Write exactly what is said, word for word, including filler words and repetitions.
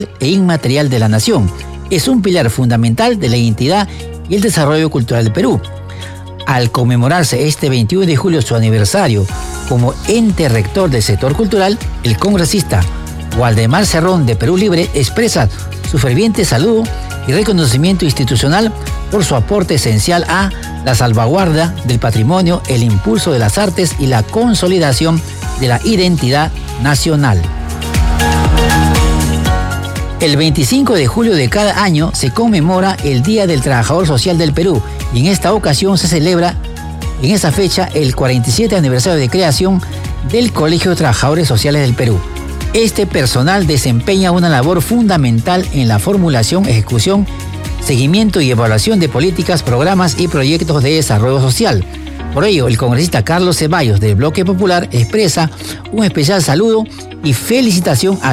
e inmaterial de la nación. Es un pilar fundamental de la identidad y el desarrollo cultural del Perú. Al conmemorarse este veintiuno de julio su aniversario como ente rector del sector cultural, el congresista Waldemar Cerrón de Perú Libre expresa su ferviente saludo y reconocimiento institucional por su aporte esencial a la salvaguarda del patrimonio, el impulso de las artes y la consolidación de la identidad nacional. El veinticinco de julio de cada año se conmemora el Día del Trabajador Social del Perú y en esta ocasión se celebra en esa fecha el cuarenta y siete aniversario de creación del Colegio de Trabajadores Sociales del Perú. Este personal desempeña una labor fundamental en la formulación, ejecución, seguimiento y evaluación de políticas, programas y proyectos de desarrollo social. Por ello, el congresista Carlos Ceballos del Bloque Popular expresa un especial saludo y felicitación a